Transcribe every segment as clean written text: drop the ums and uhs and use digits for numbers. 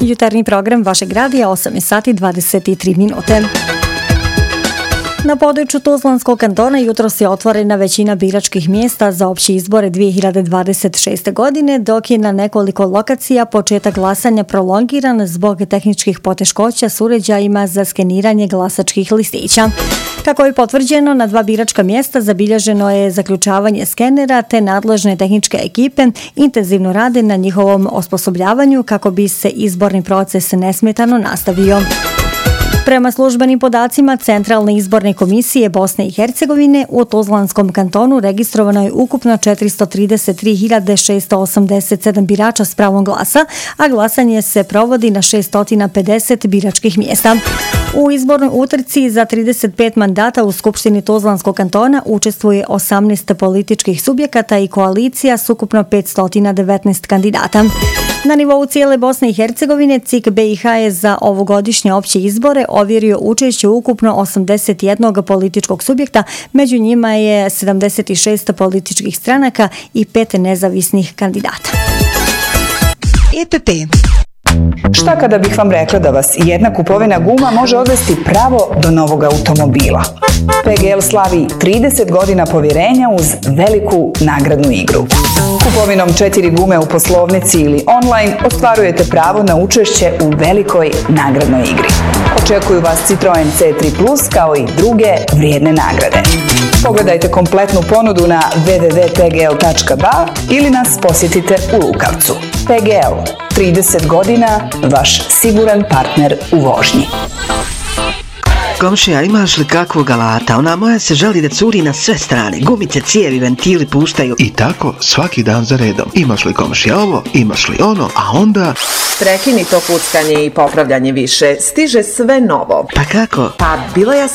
Jutarnji program vašeg radija 8 sati 23 minute. Na području Tuzlanskog kantona jutros je otvorena većina biračkih mjesta za opće izbore 2026. godine, dok je na nekoliko lokacija početak glasanja prolongiran zbog tehničkih poteškoća s uređajima za skeniranje glasačkih listića. Kako je potvrđeno, na 2 biračka mjesta zabilježeno je zaključavanje skenera, te nadležne tehničke ekipe intenzivno rade na njihovom osposobljavanju kako bi se izborni proces nesmetano nastavio. Prema službenim podacima Centralne izborne komisije Bosne i Hercegovine, u Tuzlanskom kantonu registrovano je ukupno 433.687 birača s pravom glasa, a glasanje se provodi na 650 biračkih mjesta. U izbornoj utrci za 35 mandata u Skupštini Tuzlanskog kantona učestvuje 18 političkih subjekata i koalicija s ukupno 519 kandidata. Na nivou cijele Bosne i Hercegovine CIK BiH je za ovogodišnje opće izbore ovjerio učešće ukupno 81 političkog subjekta, među njima je 76 političkih stranaka i 5 nezavisnih kandidata. EPP. Šta kada bih vam rekla da vas jedna kupovina guma može odvesti pravo do novog automobila? PGL slavi 30 godina povjerenja uz veliku nagradnu igru. Kupovinom 4 gume u poslovnici ili online ostvarujete pravo na učešće u velikoj nagradnoj igri. Očekuju vas Citroen C3 Plus kao i druge vrijedne nagrade. Pogledajte kompletnu ponudu na www.pgl.ba ili nas posjetite u Lukavcu. PGL, 30 godina, vaš siguran partner u vožnji. Komšija, imaš li kakvog alata? Ona moja se žali da curi na sve strane. Gumice, cijevi, ventili puštaju. I tako svaki dan za redom. Imaš li komšija ovo, imaš li ono, a onda... Prekini to puckanje i popravljanje više. Stiže sve novo. Pa kako? Pa bila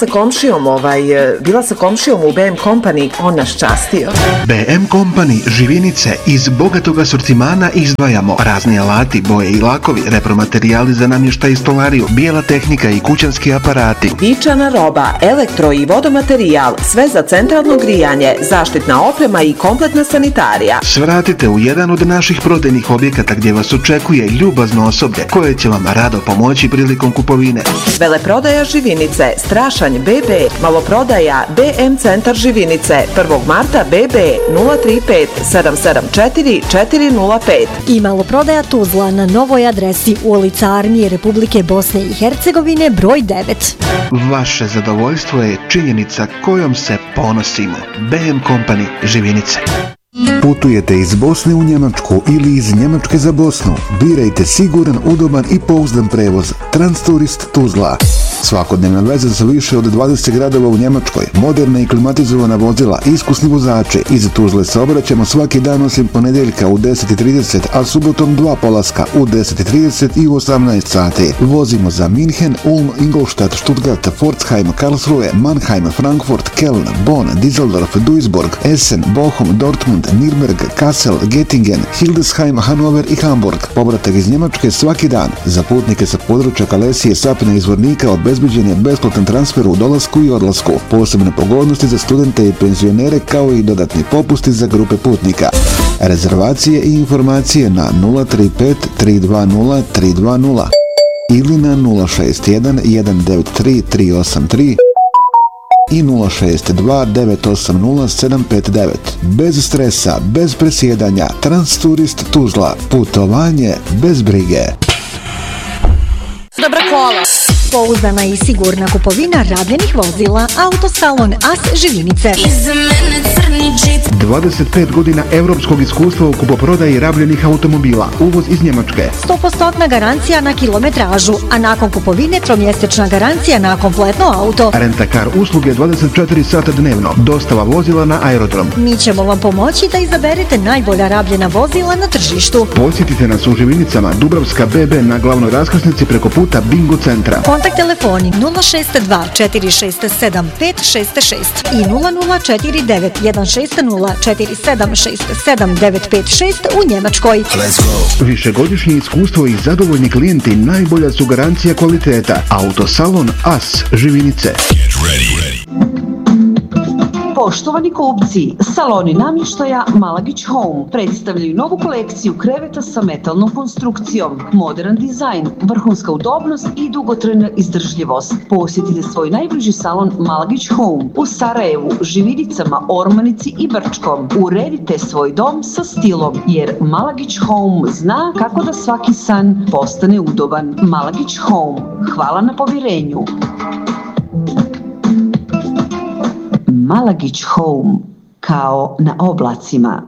sa komšijom u BM Company, on nas častio. BM Company živinice iz bogatog asortimana izdvajamo razni alati, boje i lakovi, repromaterijali za namještaj i stolariju, bijela tehnika i kućanski aparati. Dičana roba, elektro i vodomaterijal, sve za centralno grijanje, zaštitna oprema i kompletna sanitarija. Svratite u jedan od naših prodajnih objekata gdje vas očekuje ljubazno osoblje koje će vam rado pomoći prilikom kupovine. Veleprodaja Živinice, Strašanj BB, maloprodaja BM Centar Živinice, 1. marta BB 035 774 405. I maloprodaja Tuzla na novoj adresi u ulica Armije Republike Bosne i Hercegovine, broj 9. Vaše zadovoljstvo je činjenica kojom se ponosimo. BM Company Živinice. Putujete iz Bosne u Njemačku ili iz Njemačke za Bosnu? Birajte siguran, udoban i pouzdan prevoz. Transturist Tuzla. Svakodnevna veza sa više od 20 gradova u Njemačkoj, moderna i klimatizovana vozila, iskusni vozači. Iz Tuzle se obraćamo svaki dan osim ponedjeljka u 10:30, a subotom 2 polaska u 10:30 i u 18 sati. Vozimo za Minhen, Ulm, Ingolstadt, Stuttgart, Pforzheim, Karlsruhe, Mannheim, Frankfurt, Köln, Bonn, Düsseldorf, Duisburg, Essen, Bochum, Dortmund, Nürnberg, Kassel, Göttingen, Hildesheim, Hannover i Hamburg. Povratak iz Njemačke svaki dan. Za putnike sa područja Kalesije, Sapna i Zvornika obezbeđen je besplatan transfer u dolasku i odlasku, posebne pogodnosti za studente i penzionere kao i dodatni popusti za grupe putnika. Rezervacije i informacije na 035 320 320 ili na 061 193 383 i 062 980 759. Bez stresa, bez presjedanja, Transturist Tuzla. Putovanje bez brige. Dobra kola. Pouzdana i sigurna kupovina rabljenih vozila. Autosalon AS Živinice. 25 godina europskog iskustva u kupoprodaji rabljenih automobila. Uvoz iz Njemačke. 100% garancija na kilometražu, a nakon kupovine tromjesečna garancija na kompletno auto. Rentakar usluge 24 sata dnevno. Dostava vozila na aerodrom. Mi ćemo vam pomoći da izaberete najbolja rabljena vozila na tržištu. Posjetite nas u Živinicama, Dubravska BB na glavnoj raskrsnici preko puta Bingo centra. Kontakt telefoni 062 467 566 i 0049 160 4767 956 u Njemačkoj. Višegodišnje iskustvo i zadovoljni klijenti najbolja su garancija kvaliteta. Autosalon AS Živinice. Poštovani kupci, saloni namještaja Malagić Home predstavljaju novu kolekciju kreveta sa metalnom konstrukcijom, modern dizajn, vrhunska udobnost i dugotrajna izdržljivost. Posjetite svoj najbliži salon Malagić Home u Sarajevu, Živinicama, Ormanici i Brčkom. Uredite svoj dom sa stilom, jer Malagić Home zna kako da svaki san postane udoban. Malagić Home. Hvala na povjerenju. Malagić Home, kao na oblacima.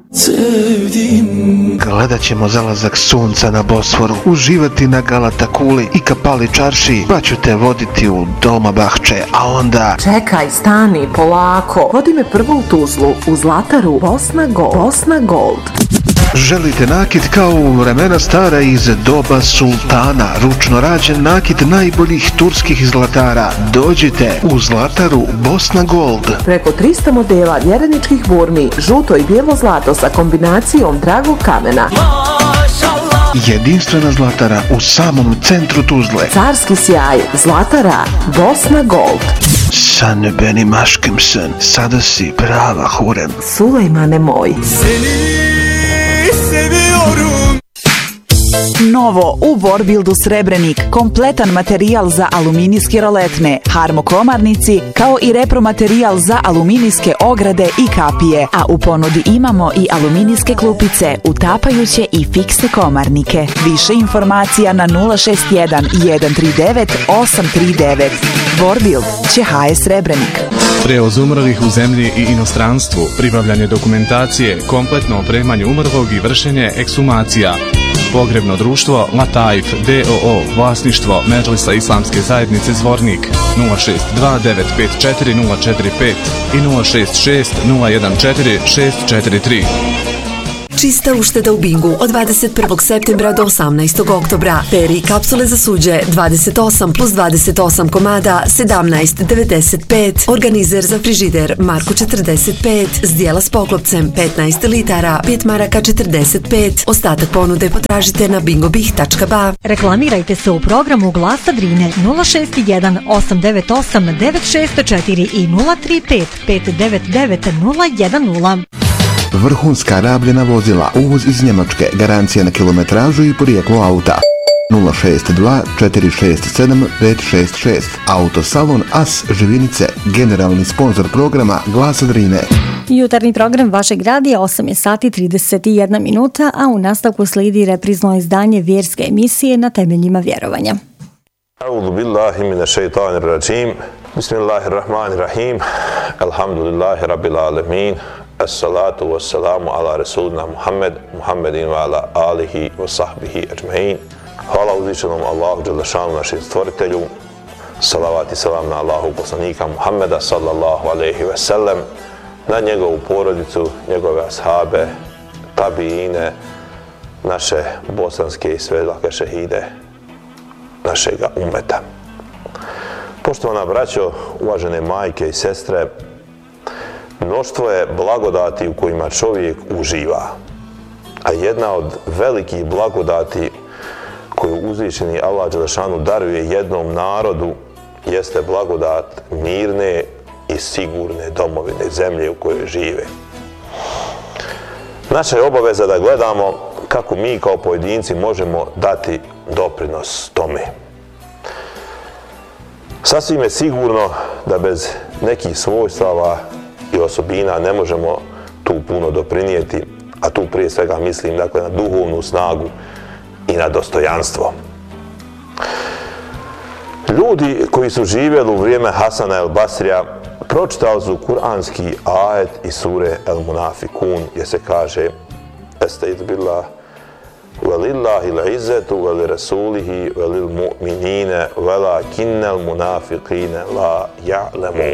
Gledat ćemo zalazak sunca na Bosforu, uživati na Galata kuli i Kapali čarši, pa ću te voditi u Dolmabahče, a onda... Čekaj, stani, polako. Vodi me prvo u Tuzlu, u Zlataru, Bosna Gold. Želite nakit kao u vremena stara iz doba sultana, ručno rađen nakit najboljih turskih zlatara. Dođite u Zlataru Bosna Gold. Preko 300 modela vjereničkih burmi, žuto i bijelo zlato sa kombinacijom dragog kamena. Jedinstvena Zlatara u samom centru Tuzle. Carski sjaj, Zlatara, Bosna Gold. San benim aşkımsın, sada si prava hurem. Sulejmane moj. Novo u Vorbildu Srebrenik, kompletan materijal za aluminijske roletne, harmokomarnici, kao i repromaterijal za aluminijske ograde i kapije, a u ponudi imamo i aluminijske klupice, utapajuće i fiksne komarnike. Više informacija na 061 139 839. Vorbild će HS Srebrenik. Prevoz umrlih u zemlji i inostranstvu, pribavljanje dokumentacije, kompletno opremanje umrlog i vršenje ekshumacija. Pogrebno društvo Lataif D.O.O. Vlasništvo Medžlisa Islamske zajednice Zvornik 062-954-045 i 066-014-643. Čista ušteda u Bingu od 21. septembra do 18. oktobra. Peri kapsule za suđe 28 plus 28 komada 17,95. Organizer za frižider Marko 45. Zdjela s poklopcem 15 litara 5 maraka 45. Ostatak ponude potražite na bingobih.ba. Reklamirajte se u programu Glasa Drine 061 898 964 i 035 599 010. Vrhunska rabljena vozila, uvoz iz Njemačke, garancija na kilometražu i porijeklo auta. 062 467 566. Autosalon As Živinice, generalni sponsor programa Glasa Drine. Jutarnji program vašeg radija 8:31, a u nastavku slijedi reprizno izdanje vjerske emisije Na temeljima vjerovanja. A'udhu billahi minash shaitanir rajim. Bismillahirrahmanirrahim. Alhamdulillahi rabbil alamin. As-salatu was-salamu ala rasulina Muhammedin wa ala alihi wa sahbihi ajma'in. Hvala uzvišenom Allahu dželešanu, našem stvoritelju. Salavat i salam na Allahu poslanika Muhammeda sallallahu alaihi wa sallam, na njegovu porodicu, njegove ashabe, tabiine, naše bosanske i svedlake šehide našega ummeta. Poštovana braćo, uvažene majke i sestre, mnoštvo je blagodati u kojima čovjek uživa, a jedna od velikih blagodati koju uzvišeni Allah dželešanu daruje jednom narodu jeste blagodat mirne i sigurne domovine, zemlje u kojoj žive. Naša je obaveza da gledamo kako mi kao pojedinci možemo dati doprinos tome. Sasvim je sigurno da bez nekih svojstava i osobina ne možemo tu puno doprinijeti, a tu prije svega mislim dakle na duhovnu snagu i na dostojanstvo. Ljudi koji su živjeli u vrijeme Hasana el Basrija pročitali su kuranski ajet iz sure El Munafikun, gdje se kaže Estaizu billah Velillahi l'izzetu veli rasulihi velil mu'minine velakinnel munafiqine la ja'lemun.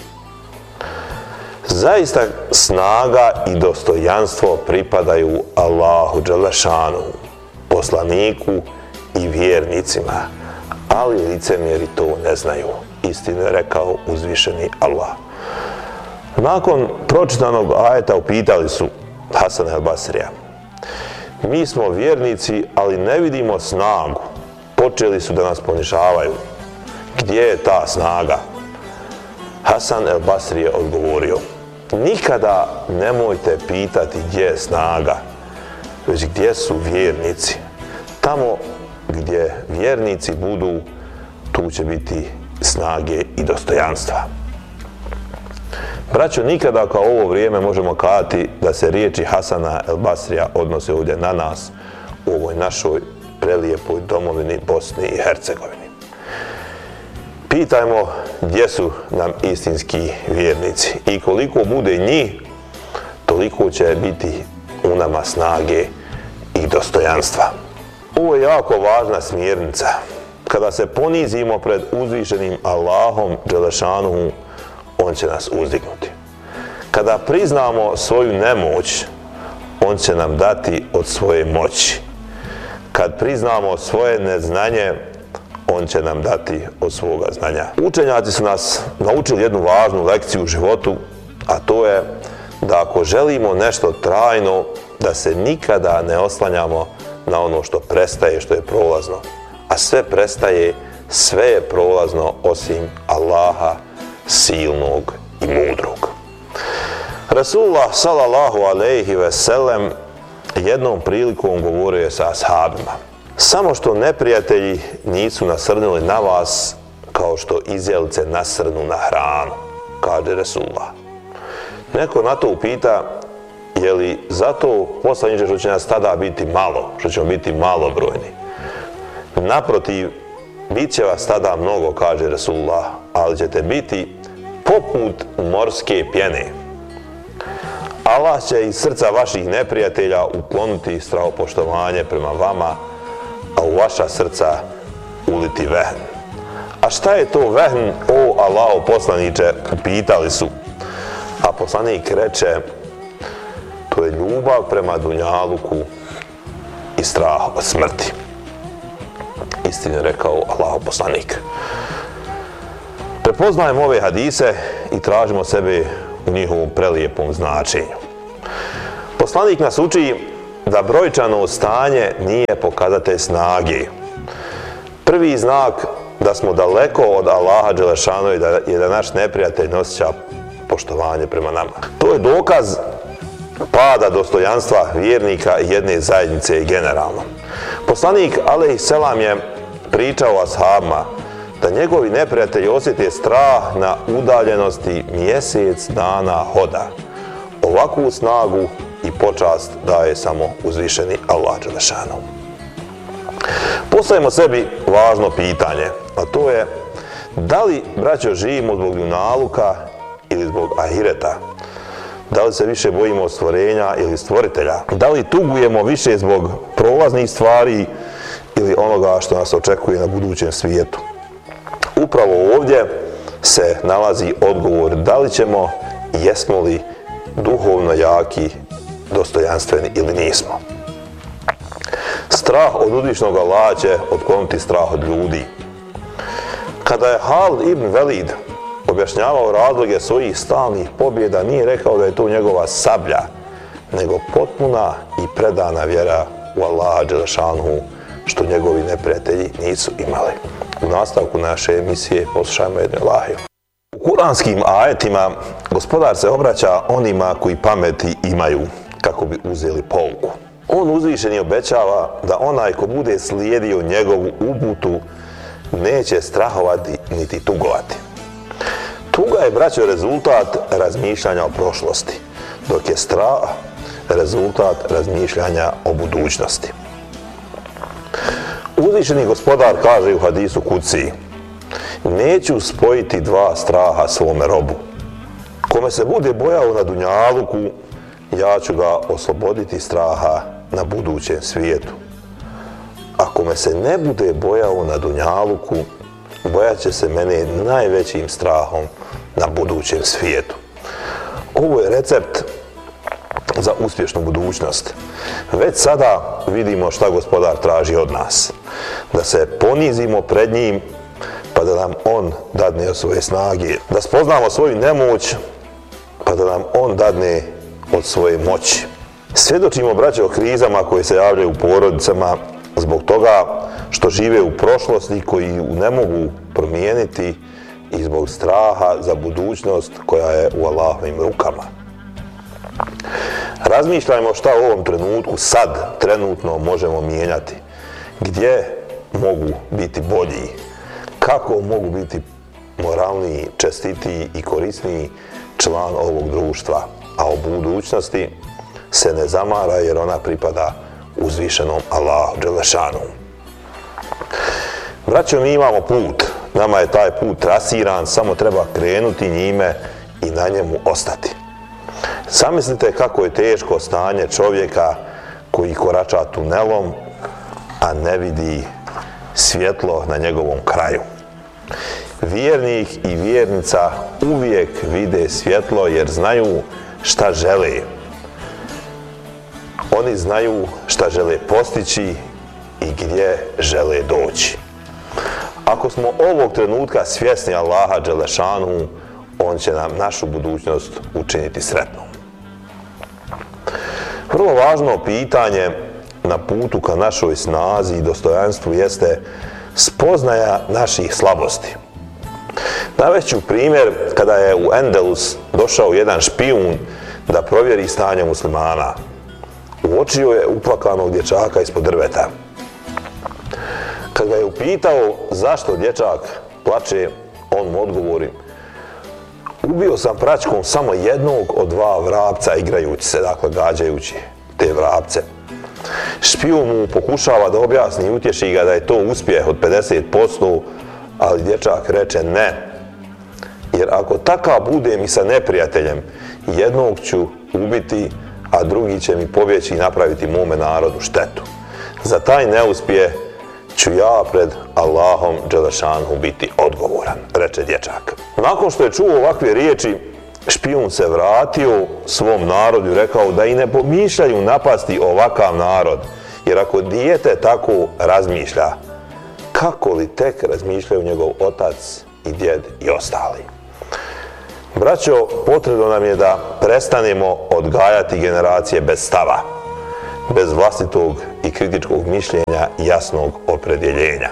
Zaista snaga i dostojanstvo pripadaju Allahu dželešanu, poslaniku i vjernicima, ali licemjeri to ne znaju. Istinu je rekao uzvišeni Allah. Nakon pročitanog ajeta upitali su Hasan el Basrija: mi smo vjernici, ali ne vidimo snagu. Počeli su da nas ponižavaju. Gdje je ta snaga? Hasan el Basri je odgovorio: nikada nemojte pitati gdje je snaga, već gdje su vjernici. Tamo gdje vjernici budu, tu će biti snage i dostojanstva. Braćo, nikada kao ovo vrijeme možemo kazati da se riječi Hasana el Basrija odnose ovdje na nas u ovoj našoj prelijepoj domovini Bosni i Hercegovini. Pitajmo gdje su nam istinski vjernici i koliko bude njih, toliko će biti u nama snage i dostojanstva. Ovo je jako važna smjernica. Kada se ponizimo pred uzvišenim Allahom Đelešanuhu, on će nas uzdignuti. Kada priznamo svoju nemoć, on će nam dati od svoje moći. Kad priznamo svoje neznanje, on će nam dati od svoga znanja. Učenjaci su nas naučili jednu važnu lekciju u životu, a to je da ako želimo nešto trajno, da se nikada ne oslanjamo na ono što prestaje, što je prolazno. A sve prestaje, sve je prolazno osim Allaha, silnog i mudrog. Rasulullah sallallahu alejhi ve sellem jednom prilikom govorio je sa ashabima: samo što neprijatelji nisu nasrnuli na vas kao što izjelice nasrnu na hranu, kaže Rasulullah. Neko na to upita: je li zato poslaniče što će nas tada biti malo, što ćemo biti malobrojni? Naprotiv, bit će vas tada mnogo, kaže Rasulullah, ali ćete biti poput morske pjene. Allah će iz srca vaših neprijatelja ukloniti strahopoštovanje prema vama, a u vaša srca uliti vehn. A šta je to vehn, o Allaho poslaniče, pitali su. A poslanik reče: to je ljubav prema dunjaluku i strah od smrti. Istinu je rekao Allaho poslanik. Prepoznajemo ove hadise i tražimo sebe u njihovom prelijepom značenju. Poslanik nas uči da brojčano stanje nije pokazatelj snage. Prvi znak da smo daleko od Allaha Đelešanu je da naš neprijatelj ne osjeća poštovanje prema nama. To je dokaz pada dostojanstva vjernika i jedne zajednice generalno. Poslanik alejselam je pričao ashabima da njegovi neprijatelji osjete strah na udaljenosti mjesec dana hoda. Ovakvu snagu i počast daje samo uzvišeni Allah Đelešanu. Postavimo sebi važno pitanje, a to je: da li, braćo, živimo zbog dunjaluka ili zbog ahireta? Da li se više bojimo stvorenja ili stvoritelja? Da li tugujemo više zbog prolaznih stvari ili onoga što nas očekuje na budućem svijetu? Upravo ovdje se nalazi odgovor da li ćemo i jesmo li duhovno jaki, dostojanstveni ili nismo. Strah od uzvišnog Allaha će otkloniti strah od ljudi. Kada je Halid ibn Velid objašnjavao razloge svojih stalnih pobjeda, nije rekao da je to njegova sablja, nego potpuna i predana vjera u Allaha Đelešanuhu, što njegovi neprijatelji nisu imali. U nastavku naše emisije poslušajmo jednu ilahiju. U kuranskim ajetima Gospodar se obraća onima koji pameti imaju, kako bi uzeli pouku. On uzvišeni obećava da onaj ko bude slijedio njegovu uputu neće strahovati niti tugovati. Tuga je, braćo, rezultat razmišljanja o prošlosti, dok je strah rezultat razmišljanja o budućnosti. Uzvišeni Gospodar kaže u hadisu Kudsi: neću spojiti dva straha svome robu. Kome se bude bojao na dunjaluku, ja ću ga osloboditi straha na budućem svijetu. A kome se ne bude bojao na dunjaluku, bojat će se mene najvećim strahom na budućem svijetu. Ovo je recept za uspješnu budućnost. Već sada vidimo šta Gospodar traži od nas. Da se ponizimo pred njim, pa da nam on dadne od svoje snage. Da spoznamo svoju nemoć, pa da nam on dadne od svoje moći. Svjedočimo, braće, o krizama koje se javljaju u porodicama zbog toga što žive u prošlosti, koji ju ne mogu promijeniti, i zbog straha za budućnost koja je u Allahovim rukama. Razmišljajmo šta u ovom trenutku sad trenutno možemo mijenjati. Gdje mogu biti bolji? Kako mogu biti moralniji, čestitiji i korisniji član ovog društva? A o budućnosti se ne zamara jer ona pripada uzvišenom Allahu dželešanu. Braćo, mi imamo put. Nama je taj put trasiran, samo treba krenuti njime i na njemu ostati. Zamislite kako je teško stanje čovjeka koji korača tunelom, a ne vidi svjetlo na njegovom kraju. Vjernik i vjernica uvijek vide svjetlo jer znaju šta žele. Oni znaju šta žele postići i gdje žele doći. Ako smo ovog trenutka svjesni Allaha dželešanu, on će nam našu budućnost učiniti sretnom. Vrlo važno pitanje na putu ka našoj snazi i dostojanstvu jeste spoznaja naših slabosti. Navešću primjer kada je u Endelus došao jedan špijun da provjeri stanje muslimana. Uočio je uplakanog dječaka ispod drveta. Kad ga je upitao zašto dječak plače, on mu odgovori: ubio sam praćkom samo jednog od dva vrapca igrajući se, dakle gađajući te vrapce. Špijun mu pokušava da objasni i utješi ga da je to uspjeh od 50%, ali dječak reče ne. Jer ako takav budem i sa neprijateljem, jednog ću ubiti, a drugi će mi pobjeći i napraviti mome narodu štetu. Za taj neuspjeh ću ja pred Allahom dželešanu biti odgovoran, reče dječak. Nakon što je čuo ovakve riječi, špijun se vratio svom narodu i rekao da i ne pomišljaju napasti ovakav narod, jer ako dijete tako razmišlja, kako li tek razmišljaju njegov otac i djed i ostali. Braćo, potrebno nam je da prestanemo odgajati generacije bez stava, bez vlastitog i kritičkog mišljenja i jasnog opredjeljenja.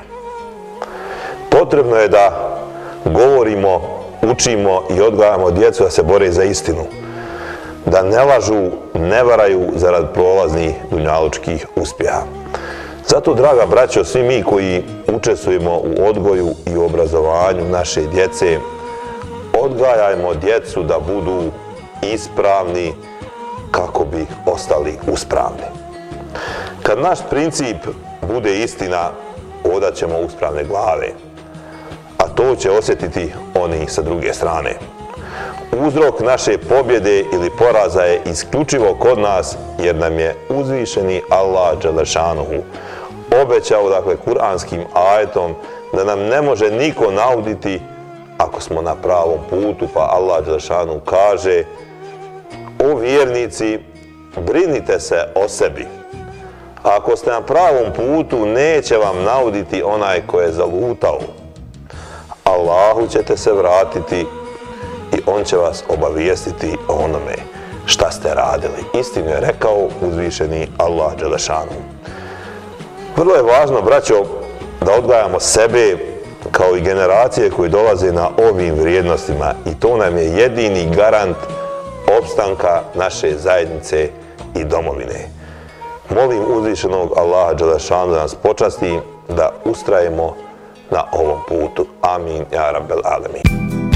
Potrebno je da govorimo, učimo i odgajamo djecu da se bore za istinu, da ne lažu, ne varaju zarad prolaznih dunjalučkih uspjeha. Zato, draga braćo, svi mi koji učestvujemo u odgoju i obrazovanju naše djece, odgajajmo djecu da budu ispravni kako bi ostali uspravni. Kad naš princip bude istina, odaćemo uspravne glave, a to će osjetiti oni sa druge strane. Uzrok naše pobjede ili poraza je isključivo kod nas, jer nam je uzvišeni Allah dželešanuhu obećao, dakle, kuranskim ajetom da nam ne može niko nauditi ako smo na pravom putu, pa Allah dželešanuhu kaže: o vjernici, brinite se o sebi. Ako ste na pravom putu, neće vam nauditi onaj ko je zalutao. Allahu ćete se vratiti i on će vas obavijestiti o onome šta ste radili. Istinu je rekao uzvišeni Allah dželešanu. Vrlo je važno, braćo, da odgajamo sebe kao i generacije koje dolaze na ovim vrijednostima, i to nam je jedini garant opstanka naše zajednice i domovine. Molim uzvišenog Allaha dželešanu da nas počasti da ustrajemo na ovom putu. Amin, ja rabbel alemin.